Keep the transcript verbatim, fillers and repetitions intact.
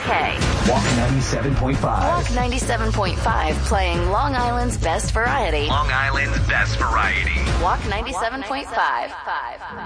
K. Walk ninety-seven point five. Walk ninety-seven point five, playing Long Island's best variety. Long Island's best variety. Walk ninety-seven point five.